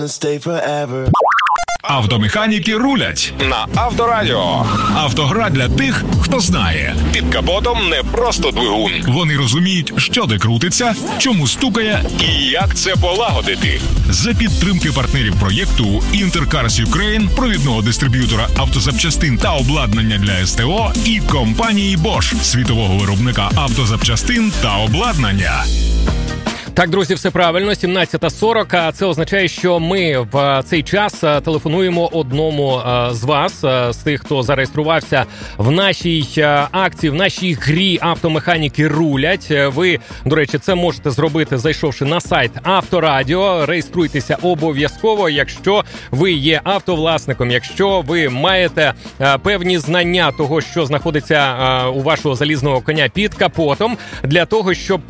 Автомеханіки рулять На Авторадіо. Автогра для тих, хто знає. Під капотом не просто двигун. Вони розуміють, що де крутиться, чому стукає. І як це полагодити. За підтримки партнерів проєкту Intercars Ukraine, провідного дистриб'ютора автозапчастин та обладнання для СТО і компанії Bosch, світового виробника автозапчастин та обладнання. Так, друзі, все правильно, 17:40, а це означає, що ми в цей час телефонуємо одному з вас, з тих, хто зареєструвався в нашій акції, в нашій грі «Автомеханіки рулять». Ви, до речі, це можете зробити, зайшовши на сайт Авторадіо. Реєструйтеся обов'язково, якщо ви є автовласником, якщо ви маєте певні знання того, що знаходиться у вашого залізного коня під капотом, для того, щоб